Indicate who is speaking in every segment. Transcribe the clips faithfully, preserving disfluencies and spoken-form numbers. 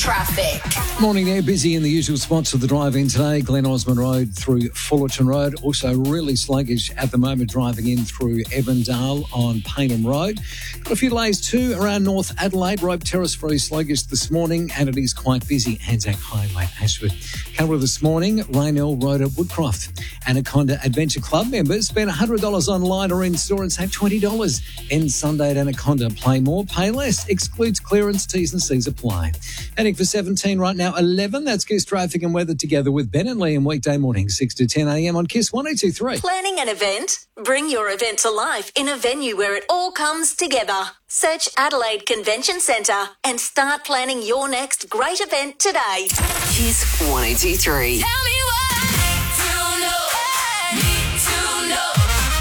Speaker 1: traffic.
Speaker 2: Morning there, busy in the usual spots of the drive-in today. Glen Osmond Road through Fullerton Road. Also really sluggish at the moment driving in through Evandale on Paynham Road. Got a few delays too around North Adelaide. Rope Terrace very sluggish this morning, and it is quite busy. Anzac Highway, Ashford. Canberra this morning, Raynell Road at Woodcroft. Anaconda Adventure Club members spend one hundred dollars online or in-store and save twenty dollars. End Sunday at Anaconda. Play more, pay less. Excludes clearance, T's and C's apply. Heading for seventeen right now, eleven. That's Kiss Traffic and Weather together with Ben and Liam weekday morning, six to ten a.m. on Kiss one oh two three.
Speaker 1: Planning an event? Bring your event to life in a venue where it all comes together. Search Adelaide Convention Centre and start planning your next great event today. Kiss one oh two three. Tell me why. To know, need to know.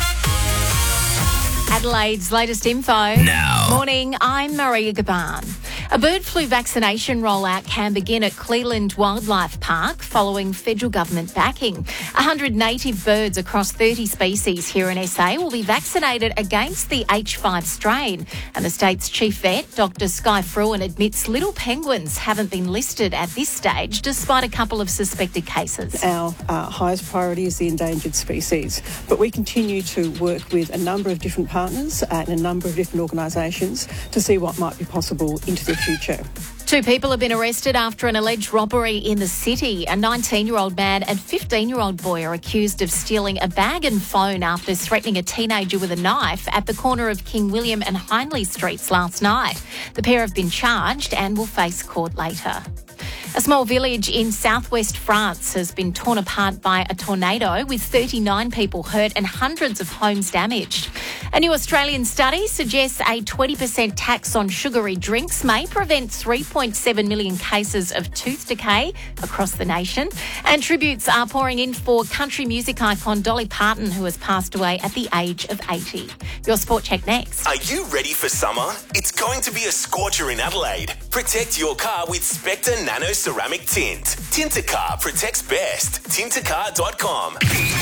Speaker 3: Adelaide's latest info.
Speaker 4: Now.
Speaker 3: Morning, I'm Maria Gaban. A bird flu vaccination rollout can begin at Cleveland Wildlife Park following federal government backing. one hundred native birds across thirty species here in S A will be vaccinated against the H five strain. And the state's chief vet, Doctor Sky Fruin, admits little penguins haven't been listed at this stage despite a couple of suspected cases.
Speaker 5: Our uh, highest priority is the endangered species, but we continue to work with a number of different partners and a number of different organisations to see what might be possible into the future.
Speaker 3: Two people have been arrested after an alleged robbery in the city. A nineteen-year-old man and fifteen-year-old boy are accused of stealing a bag and phone after threatening a teenager with a knife at the corner of King William and Hindley Streets last night. The pair have been charged and will face court later. A small village in southwest France has been torn apart by a tornado with thirty-nine people hurt and hundreds of homes damaged. A new Australian study suggests a twenty percent tax on sugary drinks may prevent three point seven million cases of tooth decay across the nation. And tributes are pouring in for country music icon Dolly Parton, who has passed away at the age of eighty. Your Sport Check next.
Speaker 4: Are you ready for summer? It's going to be a scorcher in Adelaide. Protect your car with Spectre Nano Ceramic Tint. Tintacar protects best. Tintacar dot com.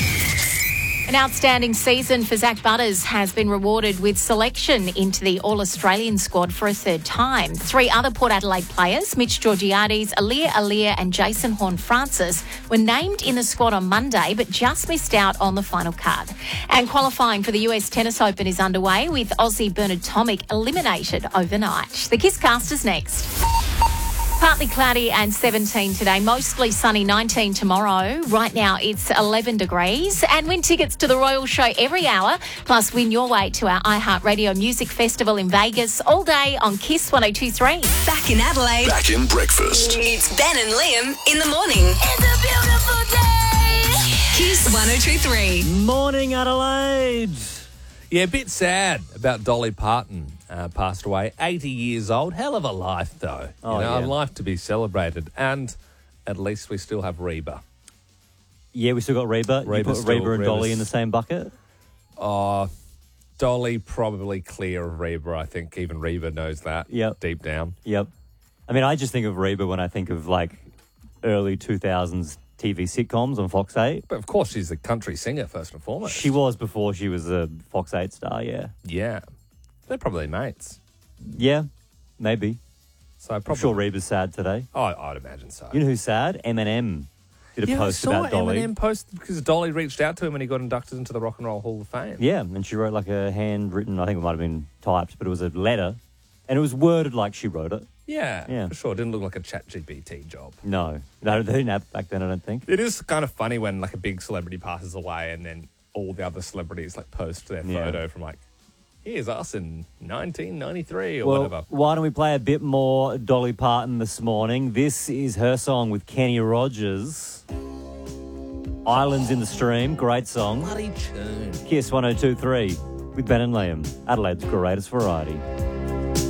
Speaker 3: An outstanding season for Zach Butters has been rewarded with selection into the All-Australian squad for a third time. Three other Port Adelaide players, Mitch Georgiades, Alia Alia and Jason Horne-Francis, were named in the squad on Monday but just missed out on the final card. And qualifying for the U S Tennis Open is underway with Aussie Bernard Tomic eliminated overnight. The Kiss Cast is next. Partly cloudy and seventeen today, mostly sunny, nineteen tomorrow. Right now it's eleven degrees. And win tickets to the Royal Show every hour, plus win your way to our iHeartRadio Music Festival in Vegas all day on Kiss one oh two three.
Speaker 1: Back in Adelaide.
Speaker 6: Back in breakfast.
Speaker 1: It's Ben and Liam in the morning. It's a beautiful day. Kiss one oh two three.
Speaker 7: Morning, Adelaide. Yeah, a bit sad about Dolly Parton. Uh, passed away, eighty years old. Hell of a life, though.
Speaker 8: Oh,
Speaker 7: you know,
Speaker 8: yeah.
Speaker 7: a life to be celebrated. And at least we still have Reba.
Speaker 8: Yeah, we still got Reba. You
Speaker 7: Reba's
Speaker 8: put
Speaker 7: still-
Speaker 8: Reba and Dolly
Speaker 7: Reba's-
Speaker 8: in the same bucket?
Speaker 7: Oh, Dolly probably clear of Reba. I think even Reba knows that
Speaker 8: Yep.
Speaker 7: deep down.
Speaker 8: Yep. I mean, I just think of Reba when I think of, like, early two thousands T V sitcoms on Fox eight.
Speaker 7: But, of course, she's a country singer, first and foremost.
Speaker 8: She was before she was a Fox eight star, yeah.
Speaker 7: Yeah. They're probably mates.
Speaker 8: Yeah, maybe.
Speaker 7: So
Speaker 8: I'm
Speaker 7: probably.
Speaker 8: sure Reba's sad today.
Speaker 7: Oh, I'd imagine so.
Speaker 8: You know who's sad? Eminem did a
Speaker 7: yeah,
Speaker 8: post
Speaker 7: I saw
Speaker 8: about Dolly.
Speaker 7: Eminem post because Dolly reached out to him and he got inducted into the Rock and Roll Hall of Fame.
Speaker 8: Yeah, and she wrote like a handwritten, I think it might have been typed, but it was a letter. And it was worded like she wrote it.
Speaker 7: Yeah,
Speaker 8: Yeah.
Speaker 7: for sure. It didn't look like a chat G P T job.
Speaker 8: No, no, they didn't have back then, I don't think.
Speaker 7: It is kind of funny when like a big celebrity passes away and then all the other celebrities like post their
Speaker 8: Yeah.
Speaker 7: photo from like, here's us in nineteen ninety-three or
Speaker 8: Well,
Speaker 7: whatever.
Speaker 8: why don't we play a bit more Dolly Parton this morning? This is her song with Kenny Rogers. Islands in the Stream, great song.
Speaker 7: Bloody tune.
Speaker 8: Kiss one oh two three with Ben and Liam, Adelaide's greatest variety.